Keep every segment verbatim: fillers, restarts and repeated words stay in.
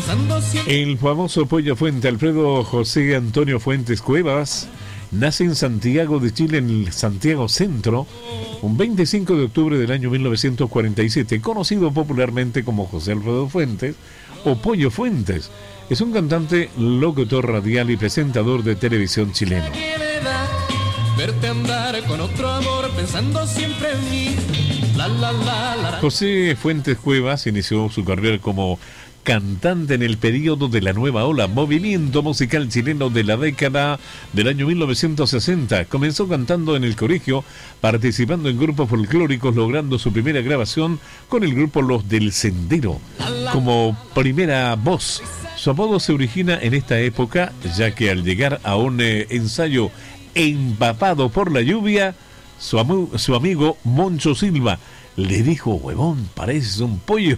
El famoso Pollo Fuente, Alfredo José Antonio Fuentes Cuevas, nace en Santiago de Chile, en el Santiago Centro, un veinticinco de octubre del año mil novecientos cuarenta y siete, conocido popularmente como José Alfredo Fuentes o Pollo Fuentes. Es un cantante, locutor radial y presentador de televisión chileno. Verte andar con otro amor pensando siempre en mí. La, la, la, la. José Fuentes Cuevas inició su carrera como cantante en el periodo de la nueva ola, movimiento musical chileno de la década del año mil novecientos sesenta. Comenzó cantando en el colegio, participando en grupos folclóricos, logrando su primera grabación con el grupo Los del Sendero como primera voz. Su apodo se origina en esta época, ya que al llegar a un eh, ensayo empapado por la lluvia, su, am su amigo Moncho Silva le dijo: huevón, pareces un pollo.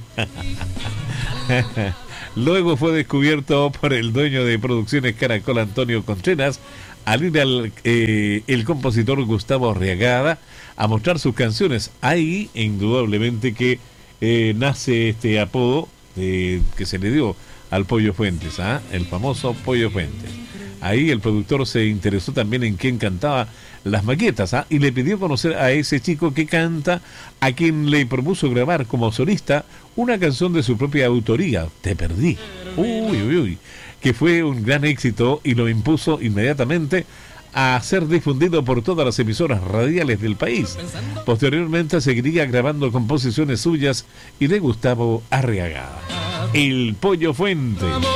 Luego fue descubierto por el dueño de Producciones Caracol, Antonio Contreras, al ir al, eh, el compositor Gustavo Arriagada a mostrar sus canciones. Ahí, indudablemente, que eh, nace este apodo eh, que se le dio al Pollo Fuentes, ¿ah? El famoso Pollo Fuentes. Ahí el productor se interesó también en quién cantaba las maquetas, ¿ah? Y le pidió conocer a ese chico que canta, a quien le propuso grabar como solista una canción de su propia autoría, Te Perdí. Uy, uy, uy. Que fue un gran éxito y lo impuso inmediatamente a ser difundido por todas las emisoras radiales del país. Posteriormente seguiría grabando composiciones suyas y de Gustavo Arriagada. El Pollo Fuentes.